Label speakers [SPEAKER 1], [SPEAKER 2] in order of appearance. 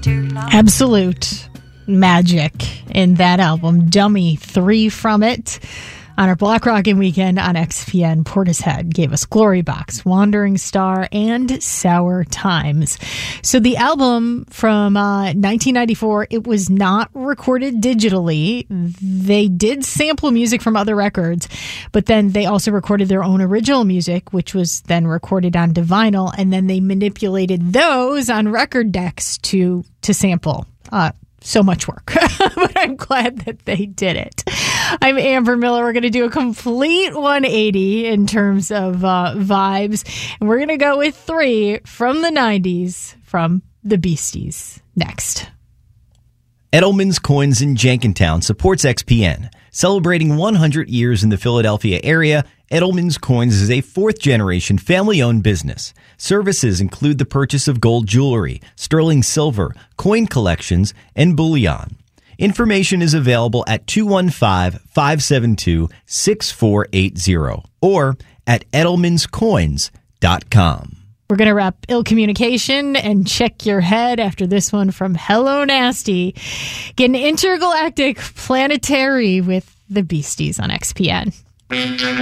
[SPEAKER 1] Absolute magic in that album. Dummy 3 from it. On our Block Rockin' Weekend on XPN, Portishead gave us Glory Box, Wandering Star, and Sour Times. So the album from 1994, it was not recorded digitally. They did sample music from other records, but then they also recorded their own original music, which was then recorded onto vinyl, and then they manipulated those on record decks to sample. So much work, but I'm glad that they did it. I'm Amber Miller. We're going to do a complete 180 in terms of vibes, and we're going to go with 3 from the 90s from the Beasties next.
[SPEAKER 2] Edelman's Coins in Jenkintown supports XPN. Celebrating 100 years in the Philadelphia area, Edelman's Coins is a 4th-generation family-owned business. Services include the purchase of gold jewelry, sterling silver, coin collections, and bullion. Information is available at 215-572-6480 or at edelmanscoins.com.
[SPEAKER 1] We're going to wrap Ill Communication and check your head after this one from Hello Nasty. Get an intergalactic planetary with the Beasties on XPN.